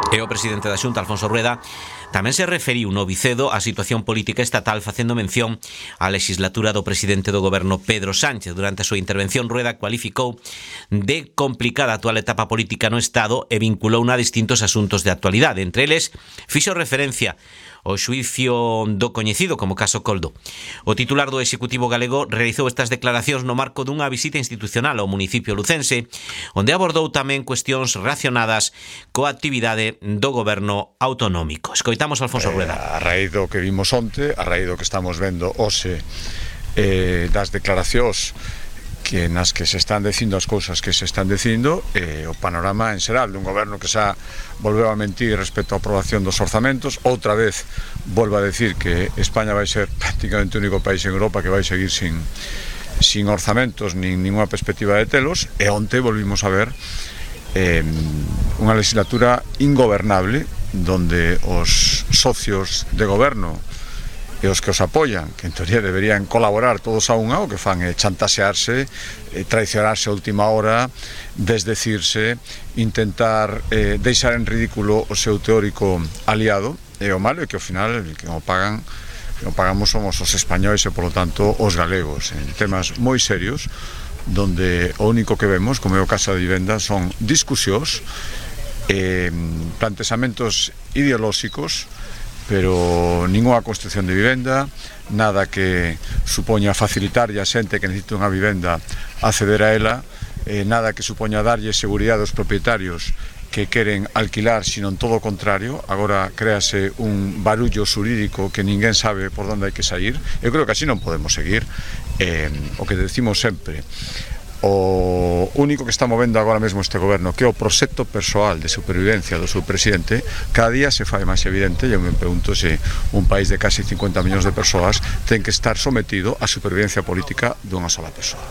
E o presidente da Xunta, Alfonso Rueda, tamén se referiu no Vicedo á situación política estatal, facendo mención á legislatura do presidente do goberno Pedro Sánchez. Durante a súa intervención, Rueda cualificou de complicada a actual etapa política no Estado e vinculouna a distintos asuntos de actualidade. Entre eles, fixo referencia ao xuicio do coñecido como caso Coldo. O titular do Executivo galego realizou estas declaracións no marco dunha visita institucional ao municipio lucense, onde abordou tamén cuestións relacionadas coa actividade do goberno autonómico. Escoitamos a Alfonso Rueda. A raíz do que vimos onte, a raíz do que estamos vendo hoxe, das declaracións que nas que se están dicindo as cousas que se están dicindo, o panorama en xeral dun goberno que xa volveu a mentir respecto á aprobación dos orzamentos. Outra vez volvo a decir que España vai ser prácticamente o único país en Europa que vai seguir sin orzamentos nin ninguna perspectiva de telos, e onte volvimos a ver unha legislatura ingobernable donde os socios de goberno e os que os apoian, que en teoría deberían colaborar todos a unha, o que fan é chantaxearse, traicionarse a última hora, desdecirse, intentar deixar en ridículo o seu teórico aliado, e o malo é que ao final que o pagamos somos os españois e polo tanto os galegos, en temas moi serios, donde o único que vemos, como é o caso de vivenda, son discusións, plantexamentos ideolóxicos, pero ninguna construcción de vivenda, nada que supoña facilitar a xente que necesita unha vivenda acceder a ela, nada que supoña darlle seguridade aos propietarios que queren alquilar, sino en todo o contrario. Agora créase un barullo xurídico que ninguén sabe por onde hai que sair. Eu creo que así non podemos seguir. O que decimos sempre, o único que está movendo agora mesmo este goberno, que é o proxecto persoal de supervivencia do seu presidente, cada día se fai máis evidente. E eu me pregunto se un país de casi 50 millóns de persoas ten que estar sometido á supervivencia política dunha sola persoa.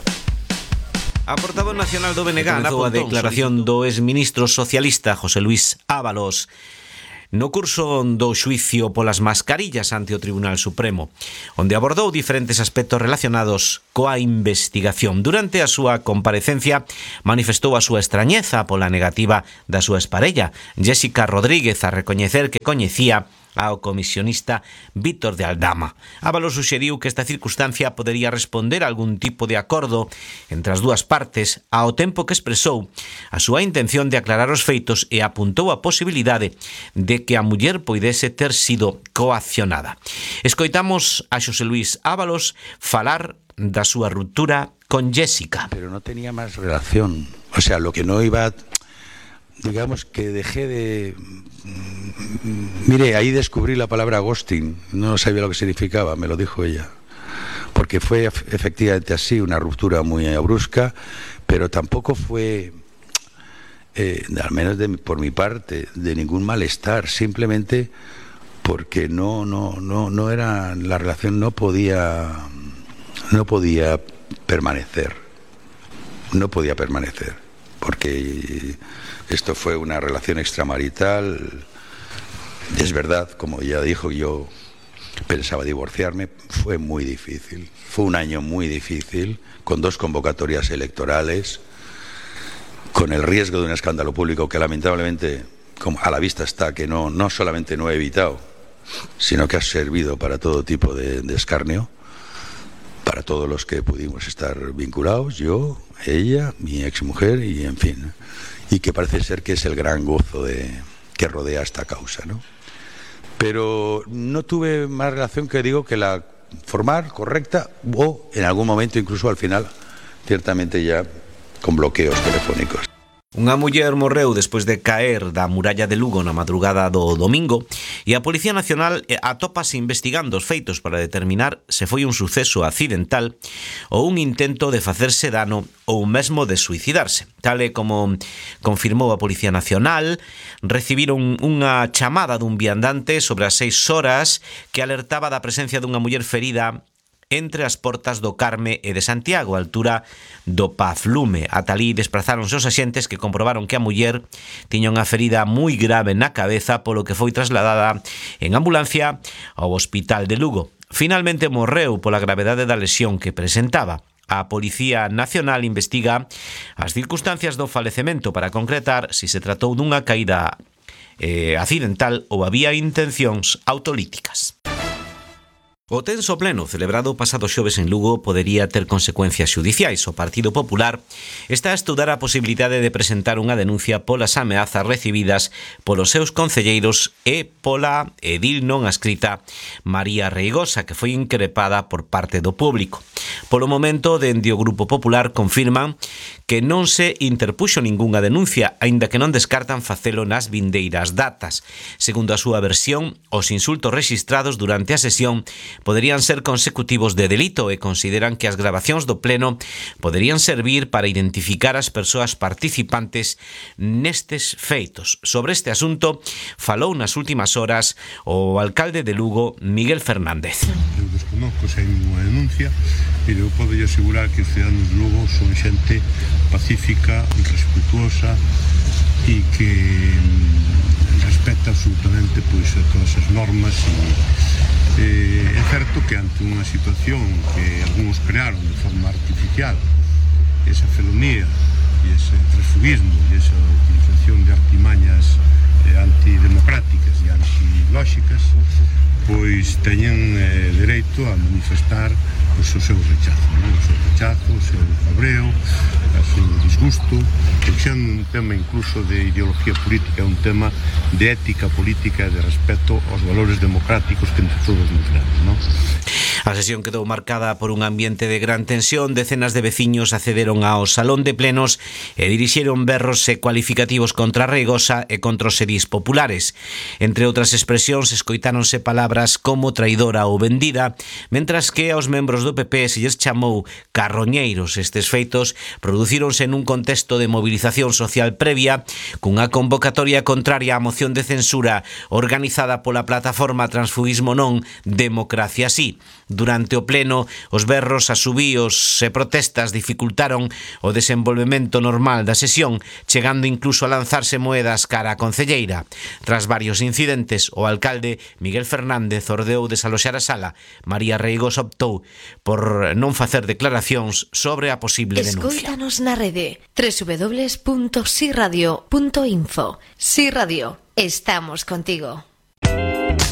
A portavoz nacional do BNG comezou a declaración do exministro socialista José Luis Ábalos no curso do xuicio polas mascarillas ante o Tribunal Supremo, onde abordou diferentes aspectos relacionados coa investigación. Durante a súa comparecencia manifestou a súa extrañeza pola negativa da súa exparella, Jéssica Rodríguez, a recoñecer que coñecía ao comisionista Víctor de Aldama. Ábalos suxeriu que esta circunstancia podería responder a algún tipo de acordo entre as dúas partes, ao tempo que expresou a súa intención de aclarar os feitos e apuntou a posibilidade de que a muller poidese ter sido coaccionada. Escoitamos a Xosé Luis Ábalos falar da súa ruptura con Jéssica. Pero no tenía más relación, o sea, lo que no iba, digamos que dejé de... Mire, ahí descubrí la palabra ghosting, no sabía lo que significaba, me lo dijo ella, porque fue efectivamente así, una ruptura muy brusca, pero tampoco fue, al menos por mi parte, de ningún malestar, simplemente porque no era, la relación no podía permanecer, porque esto fue una relación extramarital. Es verdad, como ya dijo, yo pensaba divorciarme. Fue muy difícil, fue un año muy difícil, con 2 convocatorias electorales, con el riesgo de un escándalo público que lamentablemente, como a la vista está, que no solamente no he evitado, sino que ha servido para todo tipo de escarnio, para todos los que pudimos estar vinculados, yo, ella, mi exmujer, y en fin, y que parece ser que es el gran gozo que rodea esta causa, ¿no? Pero no tuve más relación que digo que la formal, correcta, o en algún momento incluso al final, ciertamente ya con bloqueos telefónicos. Unha muller morreu despois de caer da muralla de Lugo na madrugada do domingo e a Policía Nacional atópase investigando os feitos para determinar se foi un suceso accidental ou un intento de facerse dano ou mesmo de suicidarse. Tal e como confirmou a Policía Nacional, recibiron unha chamada dun viandante sobre as 6 horas que alertaba da presencia dunha muller ferida entre as portas do Carme e de Santiago, a altura do Pazlume. Ata alí desprazáronse os axentes que comprobaron que a muller tiña unha ferida moi grave na cabeza, polo que foi trasladada en ambulancia ao Hospital de Lugo. Finalmente morreu pola gravedade da lesión que presentaba. A Policía Nacional investiga as circunstancias do falecemento para concretar se se tratou dunha caída accidental ou había intencións autolíticas. O tenso pleno celebrado pasado xoves en Lugo podería ter consecuencias xudiciais. O Partido Popular está a estudar a posibilidade de presentar unha denuncia polas ameazas recibidas polos seus concelleiros e pola edil non adscrita María Reigosa, que foi increpada por parte do público. Polo momento, dende o Grupo Popular confirman que non se interpuxo ningunha denuncia, aínda que non descartan facelo nas vindeiras datas. Segundo a súa versión, os insultos rexistrados durante a sesión poderían ser consecutivos de delito e consideran que as grabacións do pleno poderían servir para identificar as persoas participantes nestes feitos. Sobre este asunto falou nas últimas horas o alcalde de Lugo, Miguel Fernández. Eu desconozco se hai ninguna denuncia, pero eu podo asegurar que os ciudadanos de Lugo son xente pacífica, respetuosa e que respecta absolutamente a todas as normas é certo que ante unha situación que algúns crearon de forma artificial, esa felonía e ese transfugismo e esa utilización de artimañas antidemocráticas e antilóxicas, pois teñen dereito a manifestar o seu rechazo, o seu cabreo, o seu disgusto, porque xa é un tema incluso de ideología política, é un tema de ética política e de respeto aos valores democráticos que entre todos nos damos, non? A sesión quedou marcada por un ambiente de gran tensión. Decenas de veciños accederon ao salón de plenos e dirixeron berros e cualificativos contra Reigosa e contra os edís populares. Entre outras expresións, escoitáronse palabras como traidora ou vendida, mentras que aos membros do PP se lles chamou carroñeiros. Estes feitos producíronse nun contexto de movilización social previa, cunha convocatoria contraria á moción de censura organizada pola plataforma Transfugismo Non, Democracia Sí. Durante o pleno, os berros, asubíos e protestas dificultaron o desenvolvemento normal da sesión, chegando incluso a lanzarse moedas cara a concelleira. Tras varios incidentes, o alcalde Miguel Fernández ordeou desaloxar a sala. María Reigosa optou por non facer declaracións sobre a posible denuncia. Escóitanos na rede www.siradio.info. Si Radio, estamos contigo.